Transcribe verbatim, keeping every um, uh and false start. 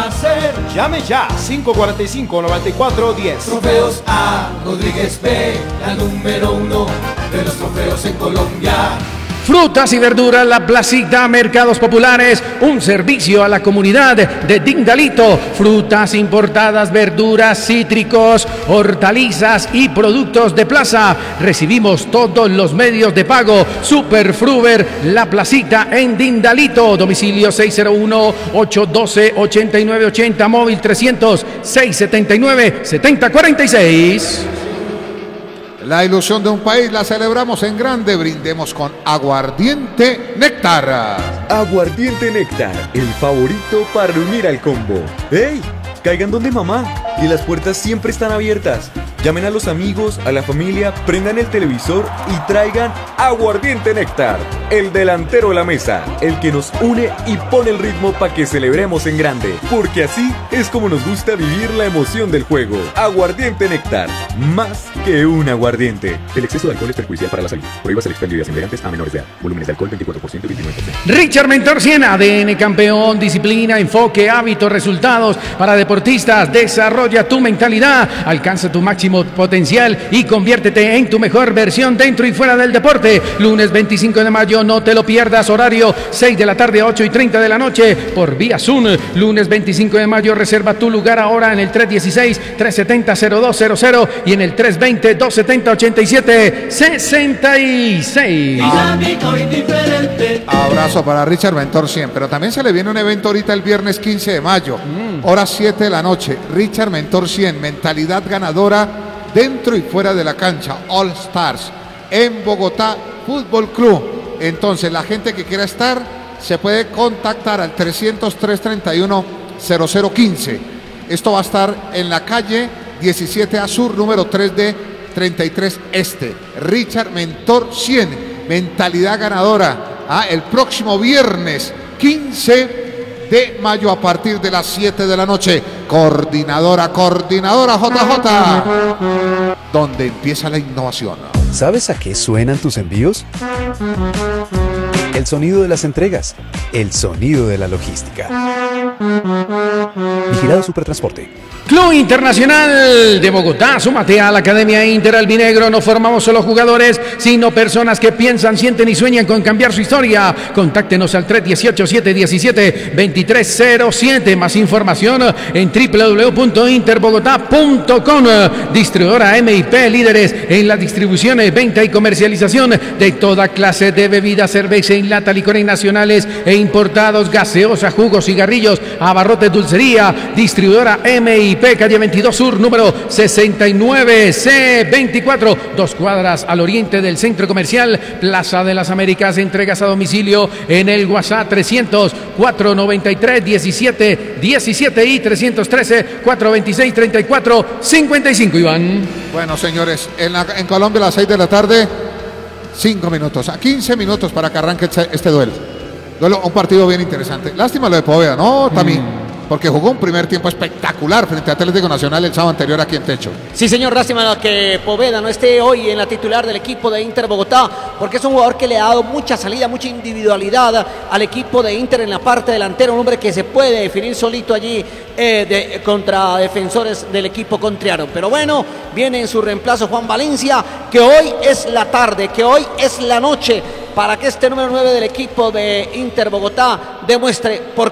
hacer. Llame ya, cinco cuatro cinco, nueve cuatro uno cero. Trofeos A. Rodríguez P, la número uno de los trofeos en Colombia. Frutas y verduras, La Placita, Mercados Populares, un servicio a la comunidad de Dindalito. Frutas importadas, verduras, cítricos, hortalizas y productos de plaza. Recibimos todos los medios de pago. Superfruber, La Placita en Dindalito. Domicilio seis cero uno, ocho uno dos, ocho nueve ocho cero, móvil trescientos, seiscientos setenta y nueve, setenta cuarenta y seis. La ilusión de un país la celebramos en grande. Brindemos con Aguardiente Néctar. Aguardiente Néctar, el favorito para reunir al combo. ¡Ey! Caigan donde mamá, y las puertas siempre están abiertas. Llamen a los amigos, a la familia, prendan el televisor y traigan Aguardiente Néctar, el delantero de la mesa, el que nos une y pone el ritmo para que celebremos en grande. Porque así es como nos gusta vivir la emoción del juego. Aguardiente Néctar, más que un aguardiente. El exceso de alcohol es perjudicial para la salud. Prohíbas el expendio de embriagantes a menores de edad. Volúmenes de alcohol veinticuatro por ciento y veintinueve por ciento. Richard Mentor cien, A D N campeón, disciplina, enfoque, hábitos, resultados para deportistas. Desarrolla tu mentalidad, alcanza tu máximo potencial y conviértete en tu mejor versión dentro y fuera del deporte. Lunes veinticinco de mayo, no te lo pierdas, horario seis de la tarde, ocho y treinta de la noche por vía Zoom. Lunes veinticinco de mayo, reserva tu lugar ahora en el tres uno seis, tres siete cero, cero dos cero cero y en el tres dos cero, dos siete cero, ocho siete seis seis. Abrazo para Richard Mentor cien, pero también se le viene un evento ahorita el viernes quince de mayo, mm. hora siete de la noche. Richard Mentor cien, mentalidad ganadora dentro y fuera de la cancha, All Stars, en Bogotá Fútbol Club. Entonces, la gente que quiera estar se puede contactar al trescientos tres, treinta y uno, cero cero quince. Esto va a estar en la calle diecisiete A Sur, número tres D, treinta y tres Este. Richard Mentor cien, mentalidad ganadora. Ah, el próximo viernes quince de mayo a partir de las siete de la noche. Coordinadora, coordinadora J J, donde empieza la innovación. ¿Sabes a qué suenan tus envíos? El sonido de las entregas, el sonido de la logística. Vigilado Supertransporte. Club Internacional de Bogotá, súmate a la Academia Inter Albinegro. No formamos solo jugadores, sino personas que piensan, sienten y sueñan con cambiar su historia. Contáctenos al tres uno ocho, siete uno siete, dos tres cero siete. Más información en w w w punto interbogotá punto com. Distribuidora M I P, líderes en la distribución, venta y comercialización de toda clase de bebidas, cerveza en lata, licores nacionales e importados, gaseosa, jugos, cigarrillos, abarrotes, dulcería. Distribuidora M I P, calle veintidós Sur, número sesenta y nueve C veinticuatro, dos cuadras al oriente del Centro Comercial Plaza de las Américas. Entregas a domicilio en el WhatsApp trescientos, cuatrocientos noventa y tres, diecisiete diecisiete y trescientos trece, cuatrocientos veintiséis, treinta y cuatro cincuenta y cinco, Iván. Bueno, señores, en, la, en Colombia a las seis de la tarde, cinco minutos, a quince minutos para que arranque este, este duelo. duelo. Un partido bien interesante. Lástima lo de Poveda, ¿no, Tami? Mm. Porque jugó un primer tiempo espectacular frente a Atlético Nacional el sábado anterior aquí en Techo. Sí, señor, lástima que Poveda no esté hoy en la titular del equipo de Inter Bogotá, porque es un jugador que le ha dado mucha salida, mucha individualidad al equipo de Inter en la parte delantera, un hombre que se puede definir solito allí eh, de, contra defensores del equipo contrario. Pero bueno, viene en su reemplazo Juan Valencia, que hoy es la tarde, que hoy es la noche, para que este número nueve del equipo de Inter Bogotá demuestre por